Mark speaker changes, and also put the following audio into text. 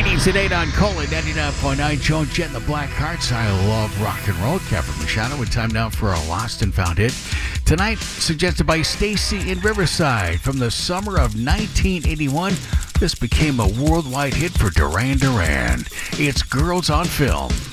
Speaker 1: 80s at 8 on Colin, 99.9. Joan Jett and the Blackhearts. I love rock and roll. Kevin Machado with time now for a lost and found hit. Tonight, suggested by Stacy in Riverside. From the summer of 1981, this became a worldwide hit for Duran Duran. It's Girls on Film.